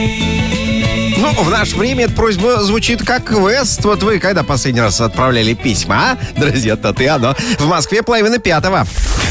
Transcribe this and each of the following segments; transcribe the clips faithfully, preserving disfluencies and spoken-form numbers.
Ну, в наше время эта просьба звучит как квест. Вот вы когда последний раз отправляли письма, а? Друзья, то ты оно. В Москве половина пятого.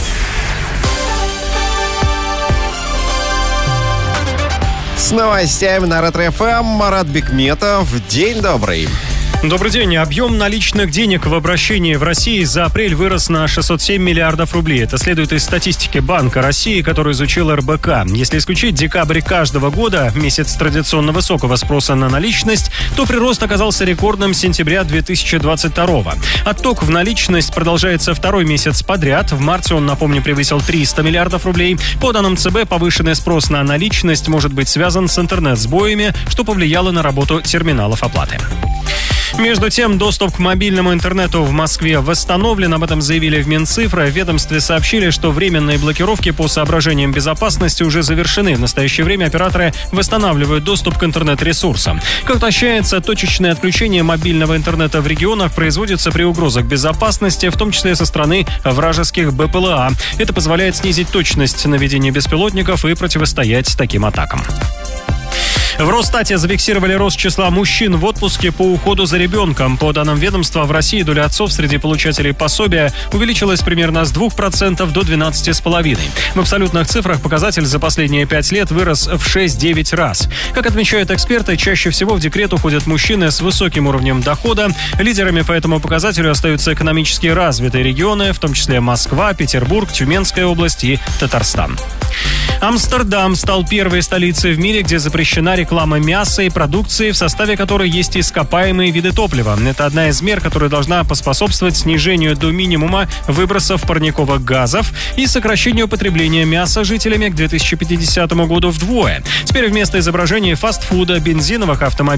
С новостями на Ретро-ФМ Марат Бекметов. День добрый. Добрый день. Объем наличных денег в обращении в России за апрель вырос на шестьсот семь миллиардов рублей. Это следует из статистики Банка России, который изучил эр бэ ка. Если исключить декабрь каждого года, месяц традиционно высокого спроса на наличность, то прирост оказался рекордным с сентября две тысячи двадцать второго. Отток в наличность продолжается второй месяц подряд. В марте он, напомню, превысил триста миллиардов рублей. По данным цэ бэ, повышенный спрос на наличность может быть связан с интернет-сбоями, что повлияло на работу терминалов оплаты. Между тем, доступ к мобильному интернету в Москве восстановлен. Об этом заявили в Минцифры. В ведомстве сообщили, что временные блокировки по соображениям безопасности уже завершены. В настоящее время операторы восстанавливают доступ к интернет-ресурсам. Как уточняется, точечное отключение мобильного интернета в регионах производится при угрозах безопасности, в том числе со стороны вражеских бэ пэ эл а. Это позволяет снизить точность наведения беспилотников и противостоять таким атакам. В Росстате зафиксировали рост числа мужчин в отпуске по уходу за ребенком. По данным ведомства, в России доля отцов среди получателей пособия увеличилась примерно с двух процентов до двенадцати целых пяти десятых процента. В абсолютных цифрах показатель за последние пять лет вырос в шесть-девять раз. Как отмечают эксперты, чаще всего в декрет уходят мужчины с высоким уровнем дохода. Лидерами по этому показателю остаются экономически развитые регионы, в том числе Москва, Петербург, Тюменская область и Татарстан. Амстердам стал первой столицей в мире, где запрещена реклама мяса и продукции, в составе которой есть ископаемые виды топлива. Это одна из мер, которая должна поспособствовать снижению до минимума выбросов парниковых газов и сокращению потребления мяса жителями к две тысячи пятидесятому году вдвое. Теперь вместо изображений фастфуда, бензиновых автомобилей